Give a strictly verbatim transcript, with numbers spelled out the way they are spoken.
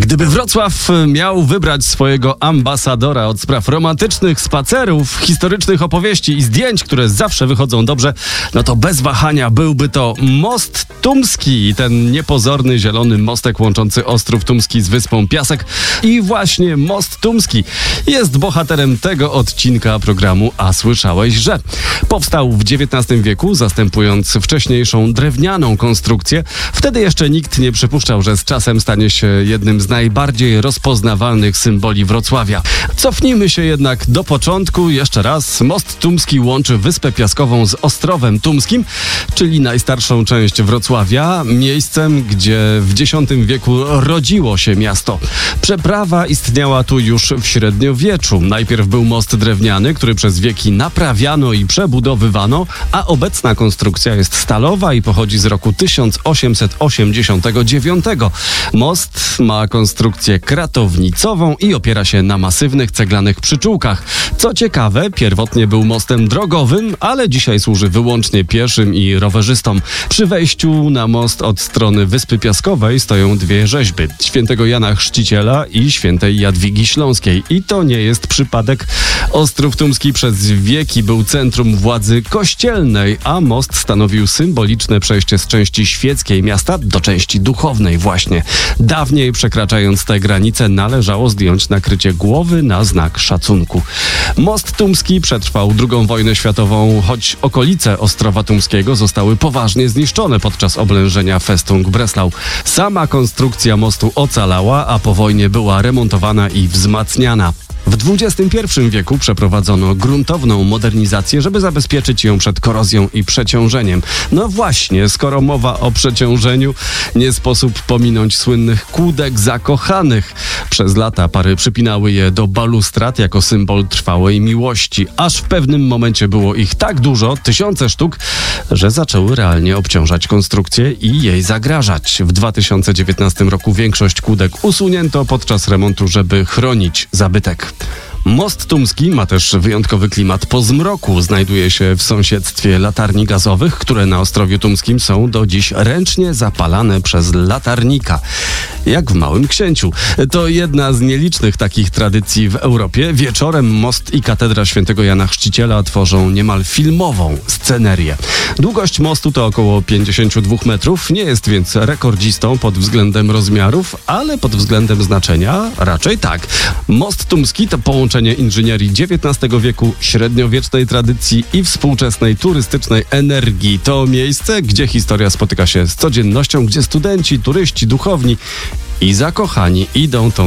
Gdyby Wrocław miał wybrać swojego ambasadora od spraw romantycznych, spacerów, historycznych opowieści i zdjęć, które zawsze wychodzą dobrze, no to bez wahania byłby to Most Tumski, ten niepozorny zielony mostek łączący Ostrów Tumski z wyspą Piasek. I właśnie Most Tumski jest bohaterem tego odcinka programu A słyszałeś, że powstał w dziewiętnastym wieku, zastępując wcześniejszą drewnianą konstrukcję. Wtedy jeszcze nikt nie przypuszczał, że z czasem stanie się jednym z najbardziej rozpoznawalnych symboli Wrocławia. Cofnijmy się jednak do początku. Jeszcze raz. Most Tumski łączy Wyspę Piaskową z Ostrowem Tumskim, czyli najstarszą część Wrocławia, miejscem, gdzie w dziesiątym wieku rodziło się miasto. Przeprawa istniała tu już w średniowieczu. Najpierw był most drewniany, który przez wieki naprawiano i przebudowywano, a obecna konstrukcja jest stalowa i pochodzi z roku tysiąc osiemset osiemdziesiątego dziewiątego. Most ma konstrukcję kratownicową i opiera się na masywnych ceglanych przyczółkach. Co ciekawe, pierwotnie był mostem drogowym, ale dzisiaj służy wyłącznie pieszym i rowerzystom. Przy wejściu na most od strony Wyspy Piaskowej stoją dwie rzeźby: świętego Jana Chrzciciela i świętej Jadwigi Śląskiej. I to nie jest przypadek. Ostrów Tumski przez wieki był centrum władzy kościelnej, a most stanowił symboliczne przejście z części świeckiej miasta do części duchownej właśnie. Dawniej, przekraczając te granice, należało zdjąć nakrycie głowy na znak szacunku. Most Tumski przetrwał drugą wojnę światową, choć okolice Ostrowa Tumskiego zostały poważnie zniszczone podczas oblężenia Festung Breslau. Sama konstrukcja mostu ocalała, a po wojnie była remontowana i wzmacniana. W dwudziestym pierwszym wieku przeprowadzono gruntowną modernizację, żeby zabezpieczyć ją przed korozją i przeciążeniem. No właśnie, skoro mowa o przeciążeniu, nie sposób pominąć słynnych kłódek zakochanych. Przez lata pary przypinały je do balustrad jako symbol trwałej miłości, aż w pewnym momencie było ich tak dużo, tysiące sztuk, że zaczęły realnie obciążać konstrukcję i jej zagrażać. W dwa tysiące dziewiętnastym roku większość kłódek usunięto podczas remontu, żeby chronić zabytek. Most Tumski ma też wyjątkowy klimat po zmroku. Znajduje się w sąsiedztwie latarni gazowych, które na Ostrowiu Tumskim są do dziś ręcznie zapalane przez latarnika. Jak w Małym Księciu. To jedna z nielicznych takich tradycji w Europie. Wieczorem most i katedra świętego Jana Chrzciciela tworzą niemal filmową scenerię. Długość mostu to około pięćdziesiąt dwa metrów. Nie jest więc rekordzistą pod względem rozmiarów, ale pod względem znaczenia raczej tak. Most Tumski to połączenie inżynierii dziewiętnastego wieku, średniowiecznej tradycji i współczesnej turystycznej energii. To miejsce, gdzie historia spotyka się z codziennością, gdzie studenci, turyści, duchowni i zakochani idą tą